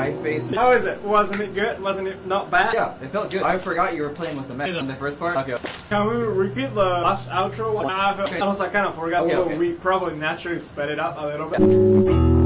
my face. How is it? Wasn't it good? Wasn't it not bad? Yeah, it felt good. I forgot you were playing with the mech in the first part. Okay. Can we repeat the last outro? Okay. I kind of forgot. Okay. We probably naturally sped it up a little bit.